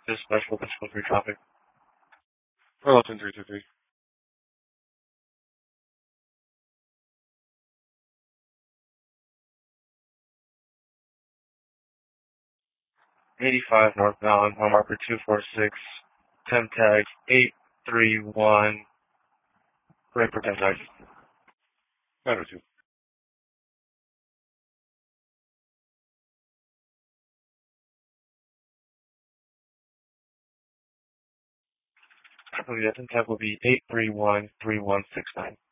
This special control free traffic. Arlington 323. 85 northbound, home marker 246, temp tag 831, brake for temp tag. 902. The temp tag will be 8313169.